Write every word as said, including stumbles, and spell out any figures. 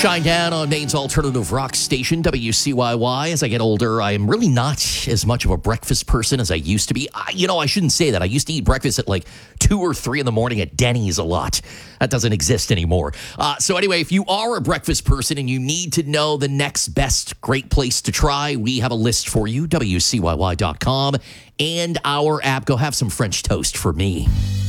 Shinedown on Maine's alternative rock station, W C Y Y. As I get older, I am really not as much of a breakfast person as I used to be. I, you know, I shouldn't say that. I used to eat breakfast at like two or three in the morning at Denny's a lot. That doesn't exist anymore. Uh, so anyway, if you are a breakfast person and you need to know the next best great place to try, we have a list for you, W C Y Y dot com, and our app. Go have some French toast for me.